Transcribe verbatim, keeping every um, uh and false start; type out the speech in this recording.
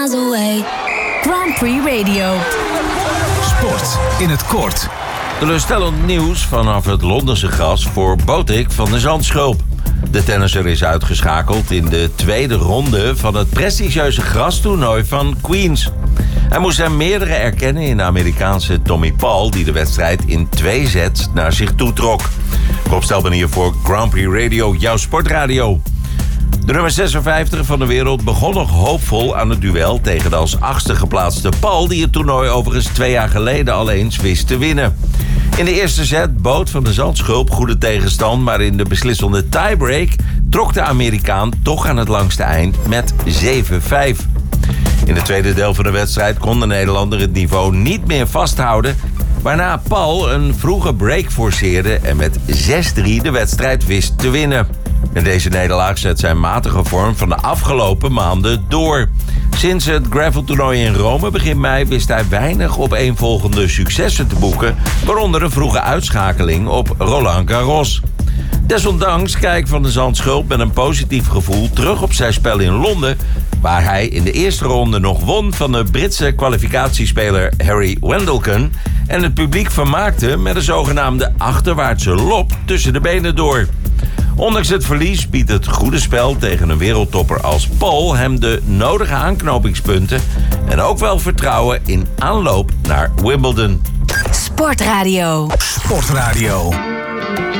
miles away. Grand Prix Radio. Sport in het kort. Teleurstellend nieuws vanaf het Londense gras voor Botic van de Zandschulp. De tennisser is uitgeschakeld in de tweede ronde van het prestigieuze grastoernooi van Queens. Hij moest er meerdere erkennen in de Amerikaanse Tommy Paul, die de wedstrijd in twee sets naar zich toe trok. Kopstelbanier voor Grand Prix Radio, jouw sportradio. De nummer zesenvijftig van de wereld begon nog hoopvol aan het duel tegen de als achtste geplaatste Paul, die het toernooi overigens twee jaar geleden al eens wist te winnen. In de eerste set bood Van de Zandschulp goede tegenstand, maar in de beslissende tiebreak trok de Amerikaan toch aan het langste eind met zeven vijf. In het tweede deel van de wedstrijd kon de Nederlander het niveau niet meer vasthouden, waarna Paul een vroege break forceerde en met zes drie de wedstrijd wist te winnen. En deze nederlaag zet zijn matige vorm van de afgelopen maanden door. Sinds het graveltoernooi in Rome begin mei wist hij weinig opeenvolgende successen te boeken, waaronder een vroege uitschakeling op Roland Garros. Desondanks kijkt Van de Zandschulp met een positief gevoel terug op zijn spel in Londen, waar hij in de eerste ronde nog won van de Britse kwalificatiespeler Harry Wendelken en het publiek vermaakte met een zogenaamde achterwaartse lob tussen de benen door. Ondanks het verlies biedt het goede spel tegen een wereldtopper als Paul hem de nodige aanknopingspunten en ook wel vertrouwen in aanloop naar Wimbledon. Sportradio. Sportradio.